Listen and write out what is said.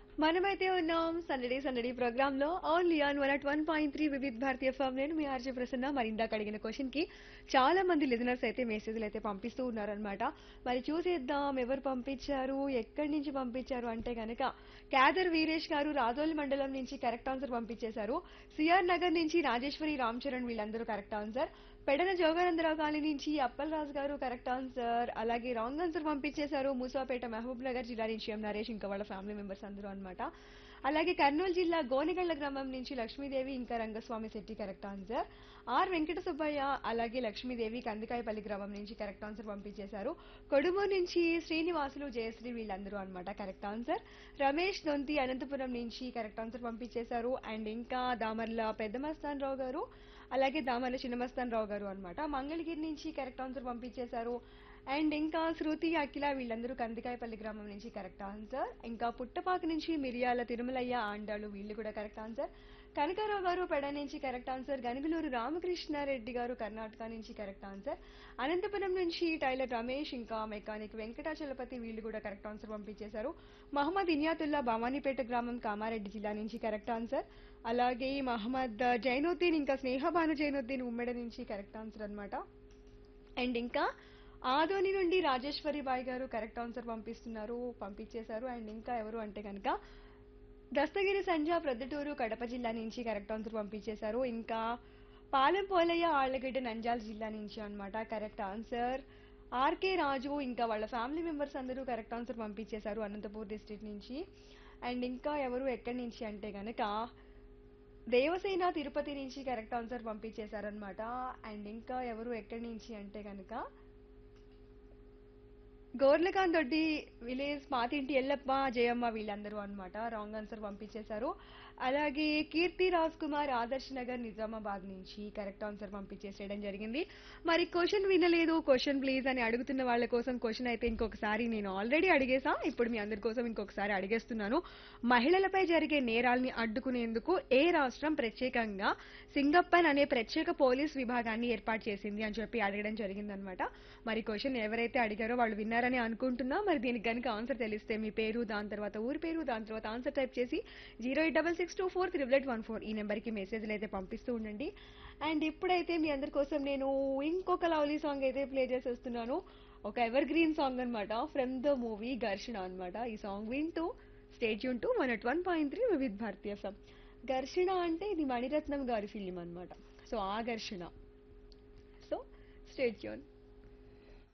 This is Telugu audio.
మనమైతే ఉన్నాం సందడి సందడి ప్రోగ్రామ్ లో only on 101.3 Vividh Bharatiya form. నేను మీ ఆర్జే ప్రసన్న. మరి ఇందాక అడిగిన క్వశ్చన్ కి చాలా మంది లిజనర్స్ అయితే మెసేజ్లు అయితే పంపిస్తూ ఉన్నారనమాట. మరి చూసేద్దాం ఎవరు పంపించారు, ఎక్కడి నుంచి పంపించారు అంటే గనక క్యాదర్ వీరేష్ గారు రాజోల్ మండలం నుంచి కరెక్ట్ ఆన్సర్ పంపించేశారు. సిఆర్ నగర్ నుంచి రాజేశ్వరి రామ్ చరణ్ వీళ్ళందరూ correct answer. Pedana Jogananda Rao colony నుంచి అప్పల్ రాజు గారు కరెక్ట్ ఆన్సర్. అలాగే రాంగ్ ఆన్సర్ పంపించేశారు మూసాపేట మహబూబ్ నగర్ జిల్లా నుంచి ఎం నరేష్ ఇంకా వాళ్ళ ఫ్యామిలీ మెంబర్స్ అందరూ అన్నమాట. అలాగే కర్నూలు జిల్లా గోనిగళ్ల గ్రామం నుంచి లక్ష్మీదేవి ఇంకా Rangaswamy Shetty correct answer. Are Venkata Subbaiah అలాగే లక్ష్మీదేవి కందికాయపల్లి గ్రామం నుంచి కరెక్ట్ ఆన్సర్ పంపించేశారు. కొడుమూరు నుంచి శ్రీనివాసులు జయశ్రీ వీళ్ళందరూ అన్నమాట కరెక్ట్ ఆన్సర్. రమేష్ దొంతి అనంతపురం నుంచి కరెక్ట్ ఆన్సర్ పంపించేశారు. అండ్ ఇంకా దామర్ల పెద్దమస్తాన్ రావు గారు అలాగే దామర్ల చిన్నమస్తాన్ రావు గారు అన్నమాట మంగళగిరి నుంచి కరెక్ట్ ఆన్సర్ పంపించేశారు. అండ్ ఇంకా శృతి అఖిల వీళ్ళందరూ కందికాయపల్లి గ్రామం నుంచి కరెక్ట్ ఆన్సర్. ఇంకా పుట్టపాక నుంచి మిరియాల తిరుమలయ్య ఆండాలు వీళ్ళు కూడా కరెక్ట్ ఆన్సర్. కనకారావు గారు పెడ నుంచి కరెక్ట్ ఆన్సర్. గనుగులూరు రామకృష్ణారెడ్డి గారు కర్ణాటక నుంచి కరెక్ట్ ఆన్సర్. అనంతపురం నుంచి టైలర్ రమేష్ ఇంకా మెకానిక్ వెంకటాచలపతి వీళ్ళు కూడా కరెక్ట్ ఆన్సర్ పంపించేశారు. మహమ్మద్ ఇనియాతుల్లా భవానీపేట గ్రామం కామారెడ్డి జిల్లా నుంచి కరెక్ట్ ఆన్సర్. అలాగే మహమ్మద్ జైనుద్దీన్ ఇంకా స్నేహబాను జైనుద్దీన్ ఉమ్మెడ నుంచి కరెక్ట్ ఆన్సర్ అన్నమాట. అండ్ ఇంకా ఆదోని నుండి రాజేశ్వరి బాయ్ గారు కరెక్ట్ ఆన్సర్ పంపించేశారు. అండ్ ఇంకా ఎవరు అంటే కనుక దస్తగిరి సంజ ప్రొద్దుటూరు కడప జిల్లా నుంచి కరెక్ట్ ఆన్సర్ పంపించేశారు. ఇంకా పాలెం పోలయ్య ఆళ్లగడ్డ నంద్యాల జిల్లా నుంచి అన్నమాట కరెక్ట్ ఆన్సర్. ఆర్కే రాజు ఇంకా వాళ్ళ ఫ్యామిలీ మెంబర్స్ అందరూ కరెక్ట్ ఆన్సర్ పంపించేశారు అనంతపూర్ డిస్ట్రిక్ట్ నుంచి. అండ్ ఇంకా ఎవరు ఎక్కడి నుంచి అంటే గనక దేవసేన తిరుపతి నుంచి కరెక్ట్ ఆన్సర్ పంపించేశారనమాట. అండ్ ఇంకా ఎవరు ఎక్కడి నుంచి అంటే గనక గోర్లకాంత్ దొడ్డి విలేజ్ మాతింటి ఎల్లప్ప జయమ్మ వీళ్ళందరూ అన్నమాట రాంగ్ ఆన్సర్ పంపించేశారు. అలాగే కీర్తి రాజ్ కుమార్ ఆదర్శ్ నగర్ నిజామాబాద్ నుంచి కరెక్ట్ ఆన్సర్ పంపించేసేయడం జరిగింది. మరి క్వశ్చన్ వినలేదు క్వశ్చన్ ప్లీజ్ అని అడుగుతున్న వాళ్ళ కోసం క్వశ్చన్ అయితే ఇంకొకసారి నేను ఆల్రెడీ అడిగేసా, ఇప్పుడు మీ అందరి కోసం ఇంకొకసారి అడిగేస్తున్నాను. మహిళలపై జరిగే నేరాల్ని అడ్డుకునేందుకు ఏ రాష్ట్రం ప్రత్యేకంగా సింగప్పన్ అనే ప్రత్యేక పోలీస్ విభాగాన్ని ఏర్పాటు చేసింది అని చెప్పి అడగడం జరిగిందనమాట. మరి క్వశ్చన్ ఎవరైతే అడిగారో వాళ్ళు విన్నారని అనుకుంటున్నా. మరి దీనికి కనుక ఆన్సర్ తెలిస్తే మీ పేరు దాని తర్వాత ఊరి పేరు దాని తర్వాత ఆన్సర్ టైప్ చేసి 08662438814 ఈ నెంబర్కి మెసేజ్లు అయితే పంపిస్తూ ఉండండి. అండ్ ఇప్పుడైతే మీ అందరి కోసం నేను ఇంకొక లవ్లీ సాంగ్ అయితే ప్లే చేసేస్తున్నాను. ఒక ఎవర్ గ్రీన్ సాంగ్ అన్నమాట ఫ్రమ్ ద మూవీ ఘర్షణ అన్నమాట. ఈ సాంగ్ వింటూ state Yoon to 101.3 Vividh Bharatiya FM. ఘర్షణ అంటే ఇది మణిరత్నం గారి ఫిలిం అన్నమాట. సో ఆ ఘర్షణ. సో స్టేట్ యూన్.